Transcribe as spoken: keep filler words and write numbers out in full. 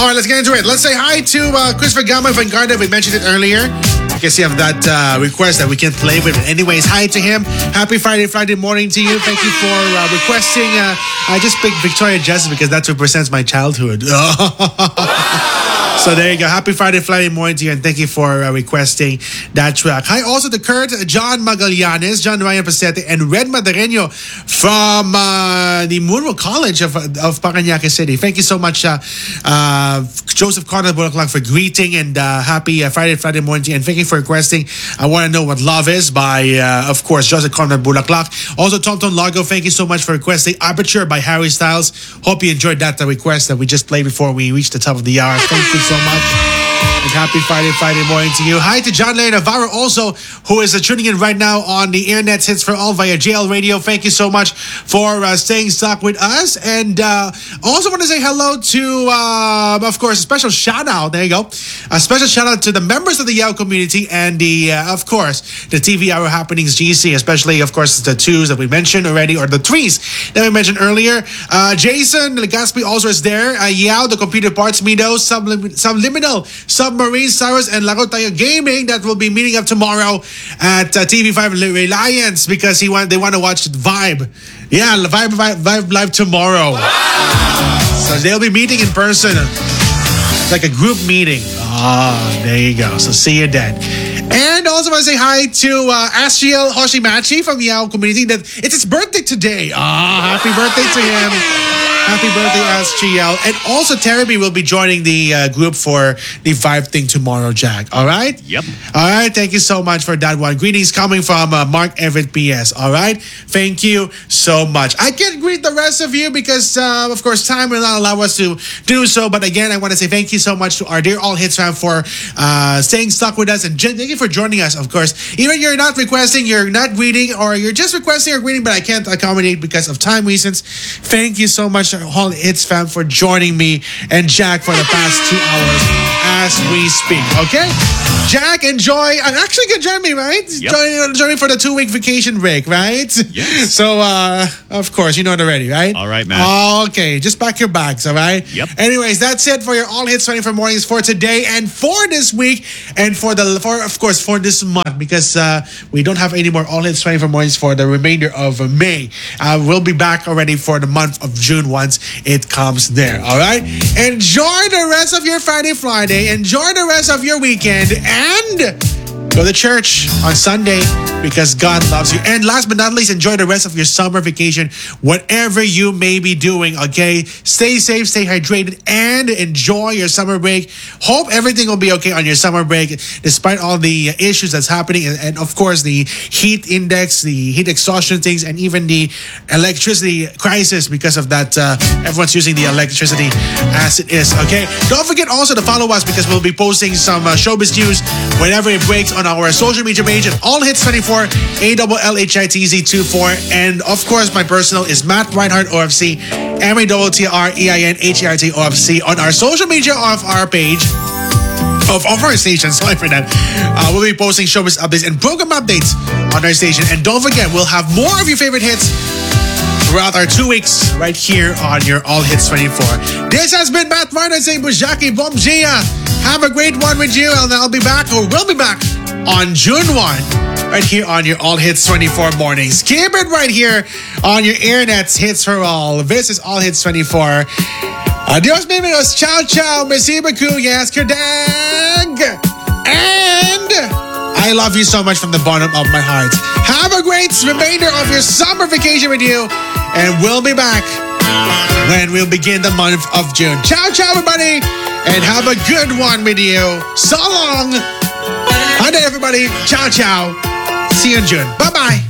All right, let's get into it. Let's say hi to uh, Christopher Gama Vanguardia. We mentioned it earlier. I guess you have that uh, request that we can play with. Anyways, hi to him. Happy Friday, Friday morning to you. Thank you for uh, requesting. Uh, I just picked Victoria Justice because that represents my childhood. So there you go. Happy Friday, Friday morning to you, and thank you for uh, requesting that track. Hi also to Kurt, John Magallanes, John Ryan Pasete, and Red Madereño from uh, the Munro College of, of Parañaque City. Thank you so much, uh, uh, Joseph Conrad Bulaklak, for greeting, and uh, happy uh, Friday, Friday morning to you, and thank you for requesting I Want to Know What Love Is by, uh, of course, Joseph Conrad Bulaklak. Also, Tom Tom Largo, thank you so much for requesting Aperture by Harry Styles. Hope you enjoyed that uh, request that we just played before we reached the top of the hour. Thank you so much. And happy Friday, Friday morning to you. Hi to John Lane Navarro also, who is uh, tuning in right now on the Internet Hits for All via J L Radio. Thank you so much for uh, staying stuck with us. And uh, also want to say hello to, uh, of course, a special shout out. There you go. A special shout out to the members of the Yao community and the, uh, of course, the T V Hour Happenings G C, especially, of course, the twos that we mentioned already, or the threes that we mentioned earlier. Uh, Jason Legaspi also is there. Uh, Yao, the Computer Parts Mido, Sublim- Subliminal, Submarine Cyrus, and Laro Tayo Gaming that will be meeting up tomorrow at uh, T V five Reliance because he want they want to watch Vibe. Yeah, Vibe, Vibe, Vibe Live tomorrow. Wow. So they'll be meeting in person. It's like a group meeting. Ah, there you go. So see you then. And also want to say hi to uh, Astriel Hoshimachi from the Yao community. That it's his birthday today. Ah, happy birthday to him. Happy birthday, Astriel. And also, Terry will be joining the uh, group for the Vibe thing tomorrow, Jack. All right? Yep. All right. Thank you so much for that one. Greetings coming from uh, Mark Everett P S. All right? Thank you so much. I can't greet the rest of you because, uh, of course, time will not allow us to do so. But again, I want to say thank you so much to our dear All Hits fan for uh, staying stuck with us. And thank you for joining us, of course. Even you're not requesting, you're not greeting, or you're just requesting or greeting, but I can't accommodate because of time reasons. Thank you so much, All Hits fam, for joining me and Jack for the past two hours as we speak. Okay, Jack, enjoy. And actually, you can join me, right? Yep. Join, join me for the two-week vacation break, right? Yes. So, uh, of course, you know it already, right? All right, man. Okay, just pack your bags, all right? Yep. Anyways, that's it for your All Hits twenty-four mornings for today and for this week and for the for of course for this month because uh, we don't have any more All Hits twenty-four mornings for the remainder of May. Uh, we'll be back already for the month of June once it comes there. All right. Enjoy the rest of your Friday, Friday. Enjoy the rest of your weekend and go to church on Sunday because God loves you. And last but not least, enjoy the rest of your summer vacation, whatever you may be doing, okay? Stay safe, stay hydrated, and enjoy your summer break. Hope everything will be okay on your summer break, despite all the issues that's happening. And, and of course, the heat index, the heat exhaustion things, and even the electricity crisis because of that. Uh, everyone's using the electricity as it is, okay? Don't forget also to follow us because we'll be posting some uh, showbiz news whenever it breaks on our social media page at All Hits twenty-four, A L L H I T Z twenty-four. And of course, my personal is Matt Reinhardt O F C, M A T T R E I N H E R T O F C on our social media of our page. Of, of our station, sorry for that. Uh, we'll be posting showbiz updates and program updates on our station. And don't forget, we'll have more of your favorite hits throughout our two weeks right here on your All Hits twenty-four. This has been Matt Reinhardt saying Bujaki Bomjia. Have a great one with you, and I'll be back, or we'll be back on June first, right here on your All Hits twenty-four mornings. Keep it right here on your Internet's Hits for All. This is All Hits twenty-four. Adios, amigos. Ciao, ciao. Merci beaucoup. Yes, Kerdag. And I love you so much from the bottom of my heart. Have a great remainder of your summer vacation with you, and we'll be back when we'll begin the month of June. Ciao, ciao, everybody. And have a good one with you. So long. Hi there, everybody. Ciao, ciao. See you in June. Bye-bye.